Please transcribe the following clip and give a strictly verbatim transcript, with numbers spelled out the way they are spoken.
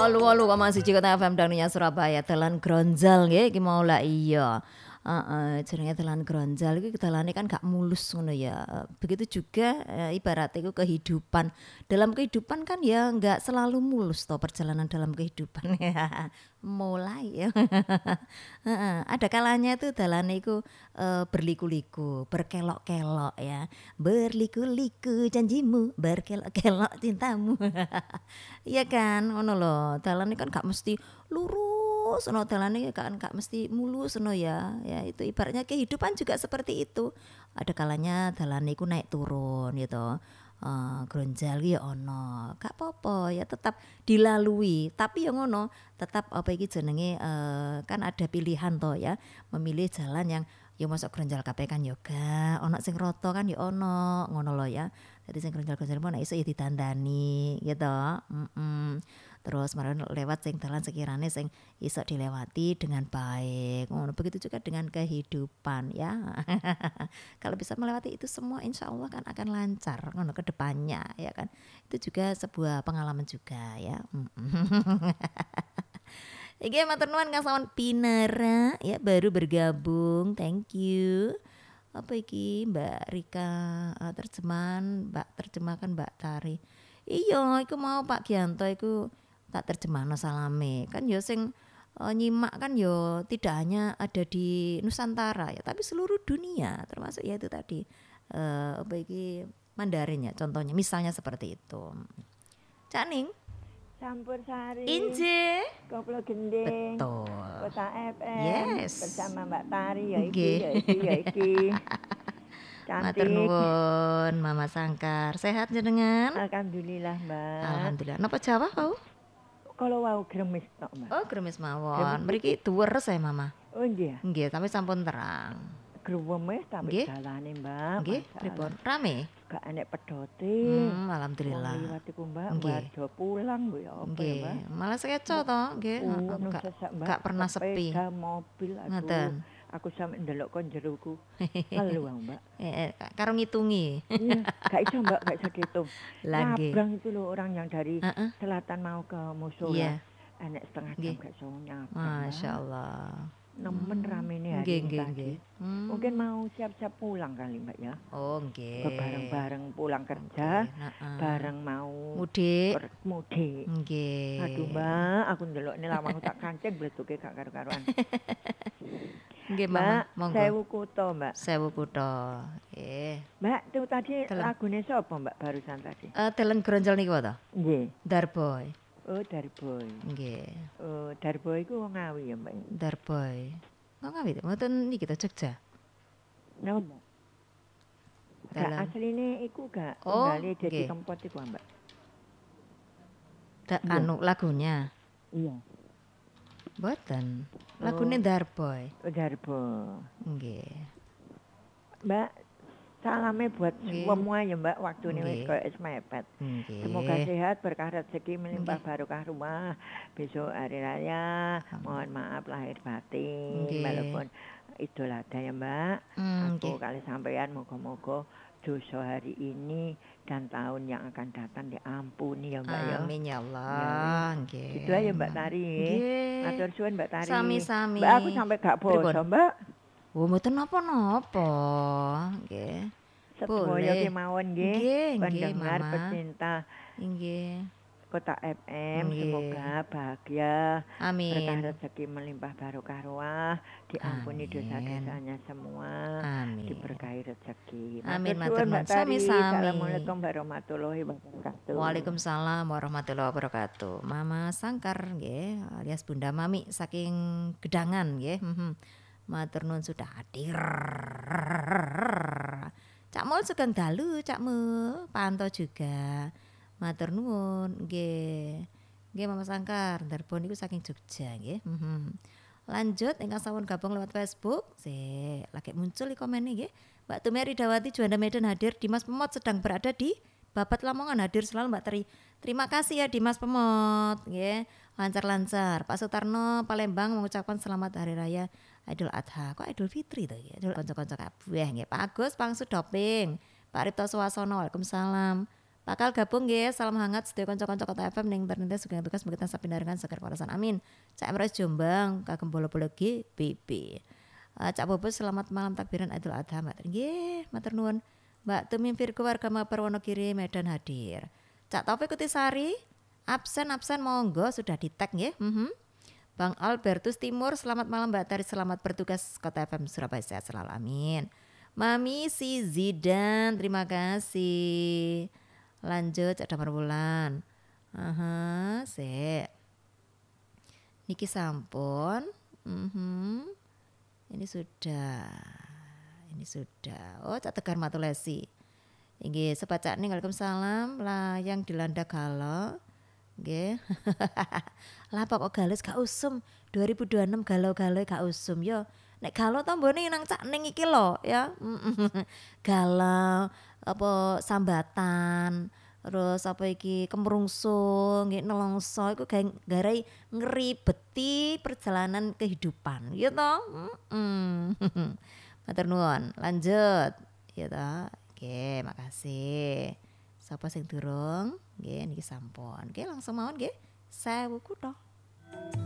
wolu wolu koma siji Kota F M Danunya Surabaya dalan Gronjal nggih iki mau lah iya. Heeh, jenenge dalan Gronjal iki dalane kan gak mulus ngono ya. Begitu juga e, ibaratnya itu kehidupan. Dalam kehidupan kan ya enggak selalu mulus toh perjalanan dalam kehidupan ya. Mulai ya. Heeh, ada kalanya itu dalane iku e, berliku-liku, berkelok-kelok ya. Berliku-liku janjimu, berkelok-kelok cintamu. Iya kan, ngono lho. Dalane kan gak mesti lurus, ono dalane kan gak mesti mulus ngono ya. Ya itu ibaratnya kehidupan juga seperti itu. Ada kalanya dalane iku naik turun gitu. Uh, Gronjal ya ono, gak apa-apa ya tetap dilalui. Tapi yang ngono, tetap apa iki jenenge uh, kan ada pilihan toh ya, memilih jalan yang ya masuk Gronjal kabeh kan yoga, ono sing roto kan ya ono, ngono lho ya. Jadi sing Gronjal-Gronjal pun iso ya ditandani gitu. Mm-mm. Terus marane lewat sing dalan sekirane sing iso dilewati dengan baik. Ngono begitu juga dengan kehidupan ya. Kalau bisa melewati itu semua insya Allah kan akan lancar ngono ke depannya ya kan. Itu juga sebuah pengalaman juga ya. Iki matur nuwun Kang Sawan Pinara ya baru bergabung. Thank you. Apa iki Mbak Rika uh, terjemahan Mbak terjemahkan Mbak Tari. Iya, iku mau Pak Gianto iku tak terjemahno salame. Kan yo sing uh, nyimak kan yo tidak hanya ada di Nusantara ya, tapi seluruh dunia termasuk ya itu tadi uh, apa iki Mandarin ya contohnya misalnya seperti itu. Cak Ning Campur Sari Inje Koplo Gending betul Kota F M yes bersama Mbak Tari ya iki okay. ya iki ya iki Matur nuwun Mama Sangkar sehat jenengan Alhamdulillah Mbak Alhamdulillah napa Jawa kau kalau wau gremis tok Mbak oh gremis mawon mriki duwer saya Mama oh nggih nggih tapi sampun terang gruweme tapi dalane Mbak nggih pripun rame gak enek pedote hmm, alhamdulillah wong liwat iku Mbak warga pulang lho ya apa ya Mbak malah sekeco to nggih gak, gak pernah sepi sepeda mobil aduh aku sampe ndelok kon jeroku ngelu Mbak eh, karo ngitungi iya gak iso Mbak gak iso dihitung nyabrang itu loh orang yang dari uh-uh. selatan mau ke Musola yeah. enek setengah jam gak iso nyabrang Masya Allah nemen ramene hari ini pagi. Hmm. Mungkin mau siap-siap pulang kali Mbak ya. Oh nggih. Bareng-bareng pulang kerja, okay. uh-uh. bareng mau mudik. Mudik. Nggih. Aduh Mbak, aku ndelokne lawang tak kancing bleduke gak karo-karuan. Nggih Mbak, monggo. Sewu Kuto Mbak. Sewu Kuto. Nggih. Mbak, itu tadi lagune sapa Mbak barusan tadi? Eh uh, Dalan Gronjal niku to? Nggih. Darboy. Oh, Darboy. Nggih. Oh, Darboy iku wong Ngawi ya, Mbak. Darboy. Wong Ngawi to, mboten niki to Jogja. Napa? Dalam asline iku gak oh, tunggale dadi tempot iku, Mbak. Da, anu lagunya. Iya. Mboten. Lagune oh. Darboy. Oh, Darboy. Nggih. Mbak salame buat Nggih. Semua ya Mbak waktu ini wis koyo es mepet. Nggih. Semoga sehat, berkah rezeki melimpah barokah rumah. Besok hari raya, Amin. Mohon maaf lahir batin. Nggih. Walaupun Idul Adha ya Mbak. Mm, Aku Nggih. Kali sampean moga-moga dosa hari ini dan tahun yang akan datang diampuni ya Mbak ya. Amin ya Allah. Nggih. Gitu aja Mbak Tari. Nggih. Matur suwun Mbak Tari. Sami-sami. Mbak aku sampai gak poso Mbak. Oh, mboten napa-napa. Nggih. Sedaya kemawon nggih. Pendengar Mama. pecinta nggih. Kota F M Nggih. Semoga bahagia. Amin. Berkah rezeki melimpah barokah ruah, diampuni dosa-dosanya semua. Amin. Diberkahi rezeki. Amin matur nuwun sami-sami. Assalamualaikum warahmatullahi wabarakatuh. Waalaikumsalam warahmatullahi wabarakatuh. Mama Sangkar nggih alias Bunda Mami saking Gedangan nggih. Hmm. Matur nuwun sudah hadir. Cak Mul sugeng dalu, Cak Mul pantau juga. Matur nuwun nggih. Nggih Mama Sangkar, Darboy niku saking Jogja nggih. Hmm. Lanjut ingkang sampun gabung lewat Facebook. Sik, lagi muncul di komen nggih. Mbak Tumeri Dawati Juanda Medan hadir, Dimas Pemot sedang berada di Babat Lamongan hadir selalu Mbak Teri. Terima kasih ya Dimas Pemot nggih. Lancar-lancar. Pak Sutarno Palembang mengucapkan selamat hari raya Idul Adha. Kok Idul Fitri to ya? Idul kanca-kanca kabeh nggih. Pak Agus Pangsu Doping. Pak Ripto Suwasono Waalaikumsalam. Bakal gabung nggih, salam hangat sedaya kanca-kanca Kota F M ning internet sugeng tugas mboten tansah pinaringan seger kawarasan amin. Cak Emres Jombang kagem bola-bola G B B. Uh, Cak Bobo selamat malam takbiran Idul Adha Mbak. Nggih, matur nuwun. Mbak Tumi Virgo warga Mapar Wonogiri Medan hadir. Cak Taufik Kutisari absen absen monggo sudah di tag nggih. Mhm. Bang Albertus Timur selamat malam Mbak Tari, selamat bertugas Kota F M Surabaya sehat selalu amin. Mami si Zidan terima kasih. Lanjut Cak Damar Wulan. Aha, sik. Niki sampun. Mhm. Ini sudah. Ini sudah. Oh, Cak Tegar Matulesi. Nggih, sepacak ning Waalaikumsalam layang dilanda galau. Nggih. Lah kok galus gak usum. dua ribu dua puluh enam galau-galau gak usum yo. Nek galau tambone nang cak ning iki lho ya. Galau apa sambatan, terus apa iki kemrungsung, nggih nelongso iku gawe garai ngeribeti perjalanan kehidupan, ya toh? Heeh. Matur nuwun. Lanjut. Ya toh. Oke, makasih. Sapa sing durung? Nggih niki sampun. Oke, langsung mawon nggih. Sewu kutho.